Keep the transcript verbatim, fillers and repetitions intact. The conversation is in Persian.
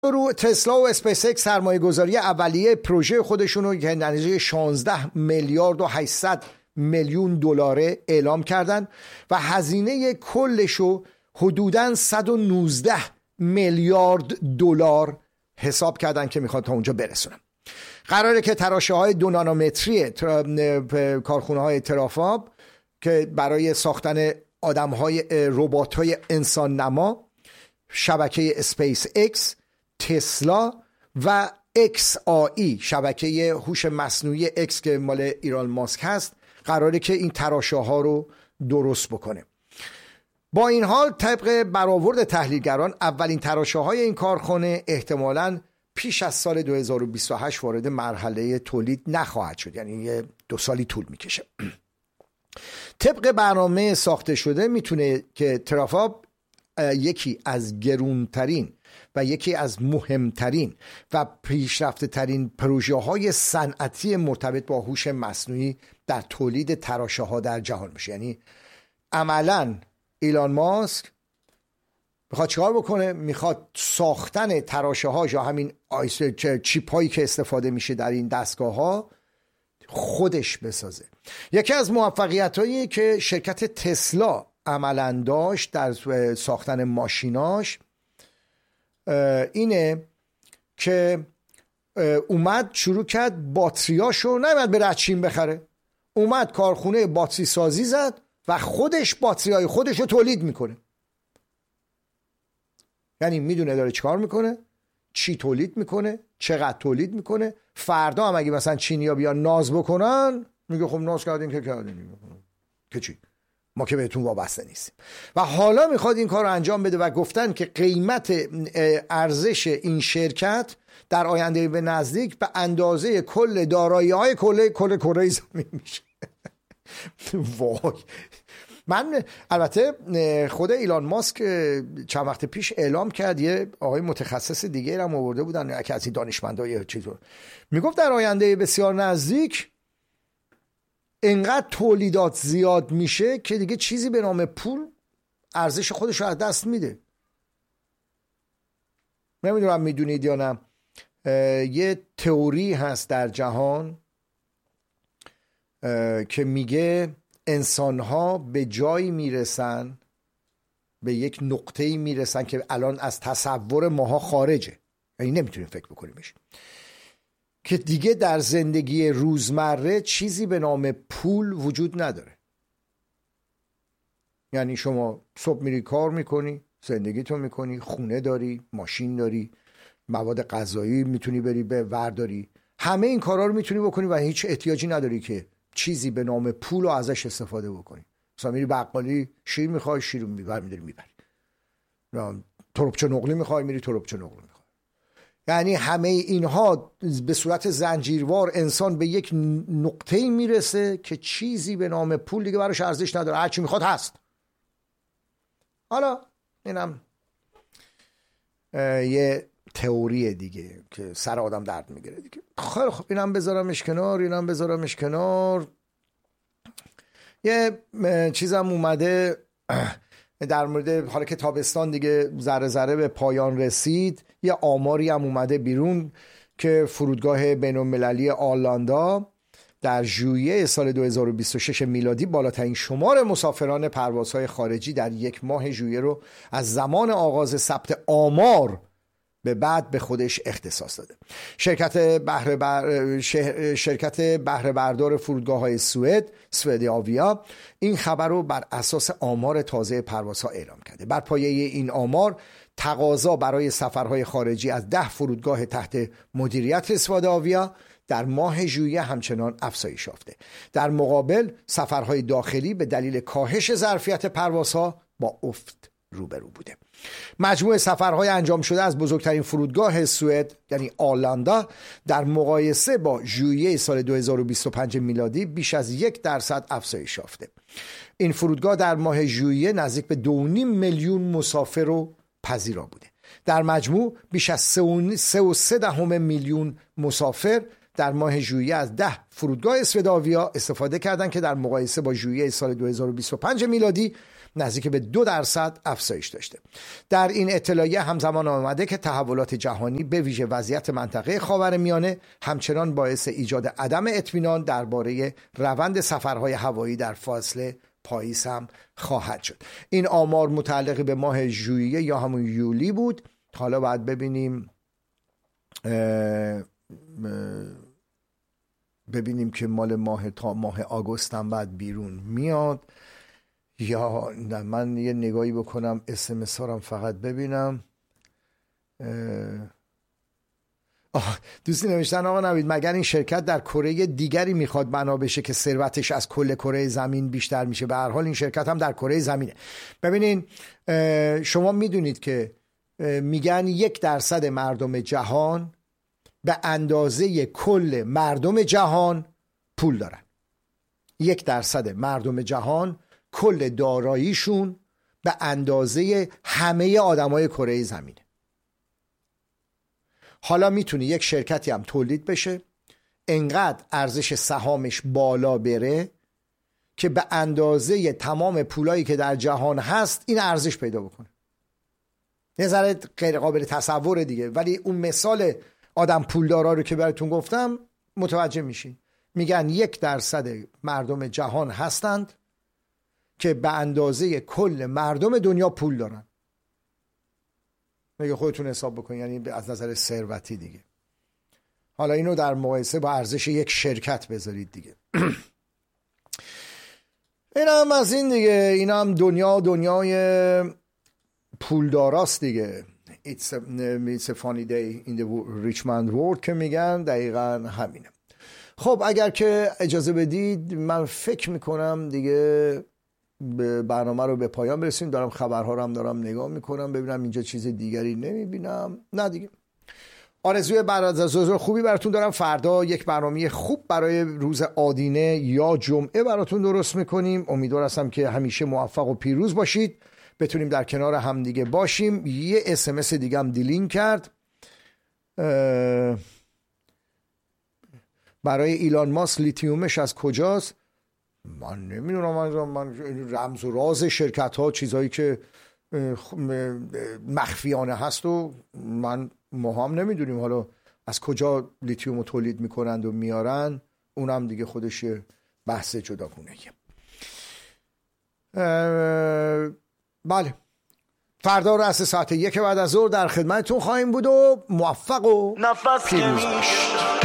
رو تسلا و اسپیس ایکس سرمایه گذاری اولیه پروژه خودشون رو که نتیجه شانزده میلیارد و هشتصد میلیون دلار اعلام کردن و هزینه کلش رو حدوداً صد و نوزده میلیارد دلار حساب کردن که میخواد تا اونجا برسونن. قراره که تراشه های دو نانومتری کارخونه های ترافاب که برای ساختن آدم های ربات های انسان نما، شبکه اسپیس ایکس، تسلا و ایکس آی شبکه هوش مصنوعی ایکس که مال ایلان ماسک هست، قراره که این تراشه ها رو درست بکنه. با این حال طبق برآورد تحلیلگران اولین تراشه های این کارخانه احتمالاً پیش از سال دو هزار و بیست و هشت وارد مرحله تولید نخواهد شد، یعنی یه دو سالی طول میکشه. طبق برنامه ساخته شده میتونه که ترافاب یکی از گرونترین و یکی از مهمترین و پیشرفته ترین پروژه های صنعتی مرتبط با هوش مصنوعی در تولید تراشه ها در جهان بشه. یعنی عملاً ایلان ماسک میخواد چیکار بکنه؟ میخواد ساختن تراشه ها یا همین چیپ هایی که استفاده میشه در این دستگاه ها خودش بسازه. یکی از موفقیت هایی که شرکت تسلا عملاً داشت در ساختن ماشیناش اینه که اومد شروع کرد باتریاشو نمیاد به چین بخره، اومد کارخونه باتری سازی زد و خودش باتری های خودش رو تولید میکنه. یعنی میدونه داره چیکار میکنه، چی تولید میکنه، چقدر تولید میکنه. فردا هم اگه مثلا چینیا بیان ناز بکنن میگه خب ناز کردین که کردین که چی، ما که بهتون وابسته نیستیم. و حالا میخواد این کار رو انجام بده و گفتن که قیمت ارزش این شرکت در آینده به نزدیک به اندازه کل دارایی‌های کل کل کره زمین میشه. وای. من البته خود ایلان ماسک چند وقت پیش اعلام کرد، یه آقای متخصص دیگه هم آورده بودن که از این دانشمندای چیزو میگفت در آینده بسیار نزدیک اینقدر تولیدات زیاد میشه که دیگه چیزی به نام پول ارزش خودش رو از دست میده. نمیدونم میدونید یا نه، یه تئوری هست در جهان که میگه انسان‌ها به جایی میرسن، به یک نقطه‌ای میرسن که الان از تصور ماها خارجه، یعنی نمیتونیم فکر بکنیمش، که دیگه در زندگی روزمره چیزی به نام پول وجود نداره. یعنی شما صبح میری کار میکنی، زندگیتو میکنی، خونه داری، ماشین داری، مواد غذایی میتونی بری به ورداری، همه این کارا رو میتونی بکنی و هیچ احتیاجی نداری که چیزی به نام پول رو ازش استفاده بکنی. مثلا میری بقالی شیر میخوای، شیر میبر میداری میبری، تربچه نقلی میخوای میری تربچه نقلی میخوای. یعنی همه اینها به صورت زنجیروار انسان به یک نقطه‌ای میرسه که چیزی به نام پول دیگه براش ارزش نداره، هر چی میخواد هست. حالا اینم یه تئوری دیگه که سر آدم درد میگیره دیگه. خیلی خب اینم بذارمش کنار، اینم بذارمش کنار. یه چیزم اومده در مورد حالا که تابستان دیگه ذره ذره به پایان رسید، یه آماری هم اومده بیرون که فرودگاه بین‌المللی آرلاندا در ژوئیه سال دو هزار و بیست و شش میلادی بالاترین شمار مسافران پروازهای خارجی در یک ماه ژوئیه رو از زمان آغاز ثبت آمار به بعد به خودش اختصاص داده. شرکت بهره بر... شرکت بهره بردار فرودگاه‌های سوئد، سوئدآویا، این خبر رو بر اساس آمار تازه پروازها اعلام کرده. بر پایه این آمار تقاضا برای سفرهای خارجی از ده فرودگاه تحت مدیریت سوئدآویا در ماه ژوئیه همچنان افزایش یافته. در مقابل سفرهای داخلی به دلیل کاهش ظرفیت پروازها با افت روبرو بوده. مجموع سفرهای انجام شده از بزرگترین فرودگاه سوئد یعنی آرلاندا در مقایسه با ژوئیه سال دو هزار و بیست و پنج میلادی بیش از یک درصد افزایش یافته. این فرودگاه در ماه ژوئیه نزدیک به دو و نیم میلیون مسافر رو پذیرا بوده. در مجموع بیش از سه و سه دهم میلیون مسافر در ماه ژوئیه از ده فرودگاه سوئدآویا استفاده کردند که در مقایسه با ژوئیه سال دو هزار و بیست و پنج میلادی نزدیک به دو درصد افزایش داشته. در این اطلاعیه همزمان آمده که تحولات جهانی به ویژه وضعیت منطقه خاورمیانه همچنان باعث ایجاد عدم اطمینان درباره روند سفرهای هوایی در فصل پاییز هم خواهد شد. این آمار متعلق به ماه ژوئیه یا همون یولی بود. حالا باید ببینیم ببینیم که مال ماه تا ماه آگوست هم بعد بیرون میاد یا نه. من یه نگاهی بکنم اس ام اس ها فقط ببینم. آه دوستی نوشتن آقا نوید مگر این شرکت در کره دیگری میخواد بنا بشه که ثروتش از کل کره زمین بیشتر میشه؟ به هر حال این شرکت هم در کره زمینه. ببینین شما میدونید که میگن یک درصد مردم جهان به اندازه کل مردم جهان پول دارن. یک درصد مردم جهان کل داراییشون به اندازه همه آدمای کره زمینه. حالا میتونه یک شرکتی هم تولید بشه انقدر ارزش سهامش بالا بره که به اندازه تمام پولایی که در جهان هست این ارزش پیدا بکنه. یه ذره غیر قابل تصوره دیگه، ولی اون مثال آدم پولدارا رو که براتون گفتم متوجه میشین. میگن یک درصد مردم جهان هستند که به اندازه کل مردم دنیا پول دارن. میگه خودتون حساب بکنید، یعنی از نظر ثروتی دیگه. حالا اینو در مقایسه با ارزش یک شرکت بذارید دیگه. این هم از این دیگه. این هم دنیا دنیای پولداراست دیگه. It's a, it's a funny day in the rich man's world که میگن دقیقا همینه. خب اگر که اجازه بدید من فکر میکنم دیگه برنامه رو به پایان برسیم. دارم خبرها رو هم دارم نگاه میکنم ببینم اینجا چیز دیگری نمیبینم. نه دیگه. آرزوی برنامه خوبی براتون دارم. فردا یک برنامه خوب برای روز آدینه یا جمعه براتون درست میکنیم. امیدوار هستم که همیشه موفق و پیروز باشید، بتونیم در کنار هم دیگه باشیم. یه اس ام اس دیگه هم دیلین کرد برای ایلان ماسک. لیتیومش از کجاست؟ من نمیدونم. من, من رمز و راز شرکت ها چیزهایی که مخفیانه هست و من ما هم نمیدونیم حالا از کجا لیتیوم رو تولید میکنند و میارن. اونم دیگه خودش بحث جداگونه. بله فردا رأس ساعت یک بعد از ظهر در خدمتتون خواهیم بود و موفق و پیروز.